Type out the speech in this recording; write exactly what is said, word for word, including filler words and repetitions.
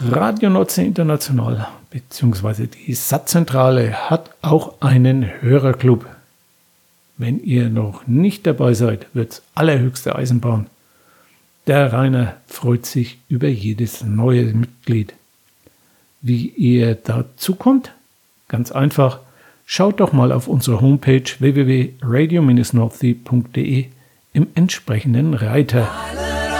Radio Nordsee International bzw. die S A T-Zentrale hat auch einen Hörerclub. Wenn ihr noch nicht dabei seid, wird's allerhöchste Eisenbahn. Der Rainer freut sich über jedes neue Mitglied. Wie ihr dazu kommt? Ganz einfach, schaut doch mal auf unsere Homepage w w w punkt radio Bindestrich nordsee punkt de im entsprechenden Reiter.